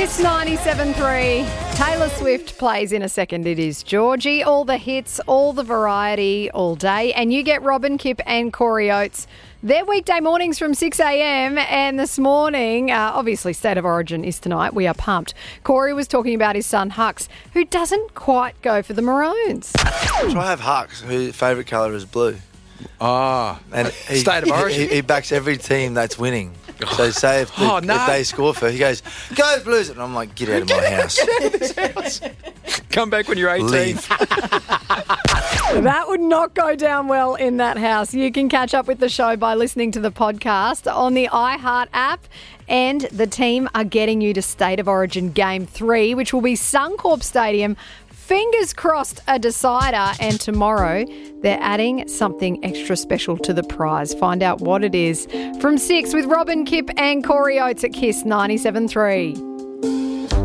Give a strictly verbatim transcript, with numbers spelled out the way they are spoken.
Kiss ninety-seven three. Taylor Swift plays in a second. It is Georgie. All the hits, all the variety, all day. And you get Robin, Kip and Corey Oates. They're weekday mornings from six a.m. And this morning, uh, obviously State of Origin is tonight. We are pumped. Corey was talking about his son Hux, who doesn't quite go for the Maroons. So I have Hux, whose favourite colour is blue. Ah, And he, State of Origin. He, he backs every team that's winning. So say if, the, Oh, no. if they score first, he goes, go Blues. And I'm like, get out of my house. Come back when you're eighteen. Leave. That would not go down well in that house. You can catch up with the show by listening to the podcast on the iHeart app. And the team are getting you to State of Origin Game three, which will be Suncorp Stadium. Fingers crossed a decider. And tomorrow they're adding something extra special to the prize. Find out what it is from six with Robin, Kip and Corey Oates at Kiss ninety-seven three.